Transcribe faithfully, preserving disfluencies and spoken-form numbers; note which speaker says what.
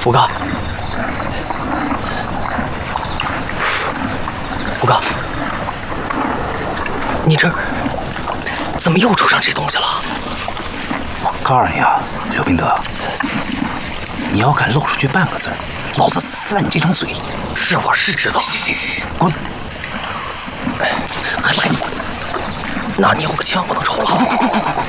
Speaker 1: 五哥，五哥，你这怎么又出上这东西了？
Speaker 2: 我告诉你啊，刘秉德，你要敢露出去半个字，老子撕了你这张嘴！
Speaker 1: 是我是知道。
Speaker 2: 行行行，滚！还不赶紧滚！
Speaker 1: 那你有个枪不能抽了！
Speaker 2: 滚滚滚滚滚！